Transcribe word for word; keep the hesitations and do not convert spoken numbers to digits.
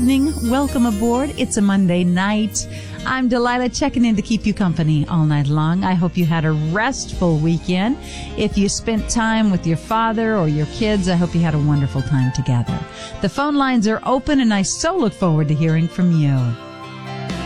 evening. Welcome aboard. It's a Monday night. I'm Delilah, checking in to keep you company all night long. I hope you had a restful weekend. If you spent time with your father or your kids, I hope you had a wonderful time together. The phone lines are open, and I so look forward to hearing from you.